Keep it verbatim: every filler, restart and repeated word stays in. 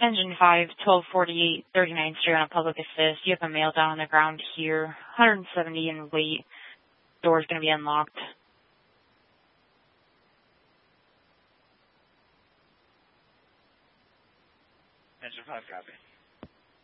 Engine five, twelve forty-eight, thirty-ninth Street on a public assist. You have a male down on the ground here, one hundred seventy in weight. Door's going to be unlocked. Engine five, copy.